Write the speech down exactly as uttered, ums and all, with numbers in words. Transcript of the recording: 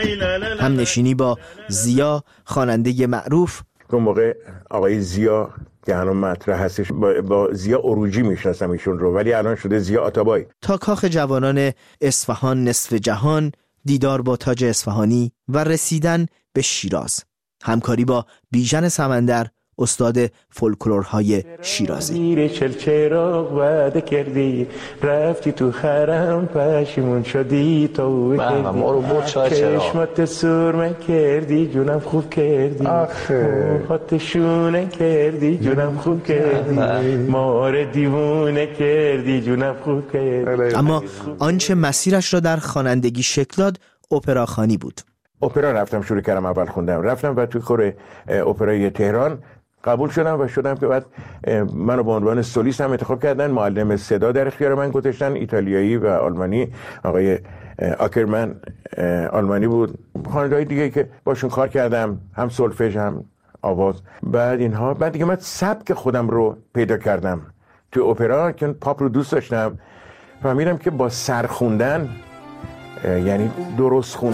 هم نشینی با زیا خواننده معروف. اون موقع آقای زیا که هنوز مطرح هستش، با, با زیا عروجی میشناسم ایشون رو، ولی الان شده زیا آتابای. تا کاخ جوانان اصفهان نصف جهان، دیدار با تاج اصفهانی و رسیدن به شیراز. همکاری با بیژن سمندر، استاد فولکلورهای شیرازی. زیر چلچراغ وعده کردی، رفتی تو حرم پشیمون شدی، تو ما رو برد چای چراغ، چشمت سرمه کردی جونم خوب کردی، موهات شونه کردی جونم خوب کردی، مار دیوونه کردی جونم خوب کردی. اما آنچه مسیرش را در خوانندگی شکل داد اپراخوانی بود. اپرا رفتم شروع کردم، اول خوندم، رفتم و توی خور اپرای تهران قبول شدم و شدم که بعد منو به عنوان سولیست هم انتخاب کردن. معلم صدا در اختیار من گذاشتن، ایتالیایی و آلمانی، آقای آکرمن آلمانی بود، خواننده‌های دیگه که باشون کار کردم، هم سولفژ هم آواز. بعد اینها بعد دیگه من سبک خودم رو پیدا کردم تو اپرا که پاپ رو دوست داشتم. فهمیدم که با سر خوندن، یعنی درست خوندن